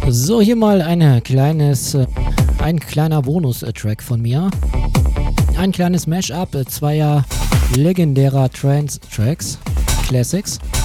So, hier mal ein kleiner Bonus-Track von mir. Ein kleines Mash-up zweier legendärer Trance-Tracks, Classics.